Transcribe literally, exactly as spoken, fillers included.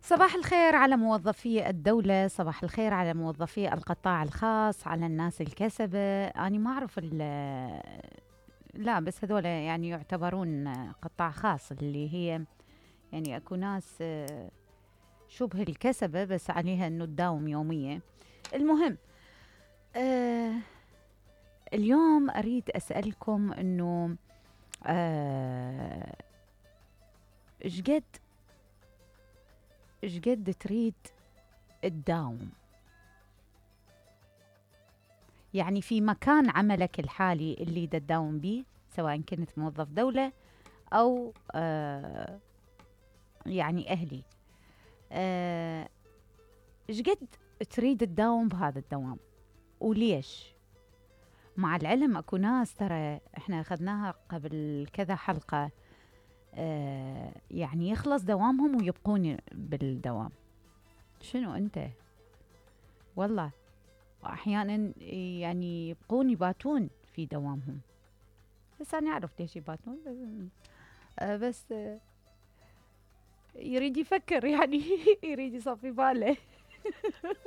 صباح الخير على موظفي الدولة، صباح الخير على موظفي القطاع الخاص، على الناس الكسبة. أنا ما أعرف ال- لا بس هذول يعني يعتبرون قطاع خاص، اللي هي يعني أكو ناس آه، شبه الكسبة بس عليها أنه تداوم يومية. المهم، آه اليوم أريد أسألكم أنه آه، إيش قد إيش قد تريد تداوم، يعني في مكان عملك الحالي اللي دا تداوم بيه، سواء كنت موظف دولة أو آه يعني أهلي. آه، إيش قد تريد تداوم بهذا الدوام وليش؟ مع العلم أكو ناس ترى إحنا أخذناها قبل كذا حلقة، آه يعني يخلص دوامهم ويبقون بالدوام. شنو أنت؟ والله أحيانا يعني يبقون يباتون في دوامهم، بس أنا أعرف ليش يباتون. بس, آه بس آه يريد يفكر يعني يريد يصفي باله.